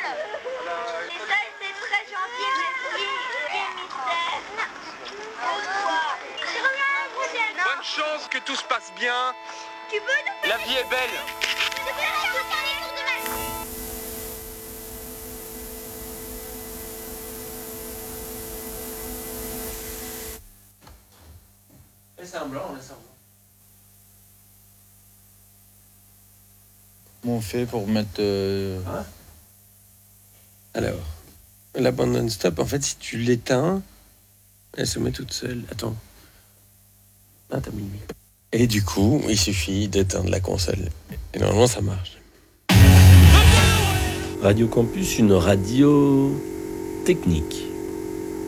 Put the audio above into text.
Et ça, c'est très gentil, merci. Et mystère. Pourquoi? Je reviens à la prochaine. Bonne chance, que tout se passe bien. Tu veux nous La vie est belle. Laisse un blanc, laisse un blanc. Comment on fait pour mettre... Alors, la bande non-stop, en fait, si tu l'éteins, elle se met toute seule. Attends. Ah, t'as mis le micro. Et du coup, il suffit d'éteindre la console. Et normalement, ça marche. Radio Campus, une radio technique.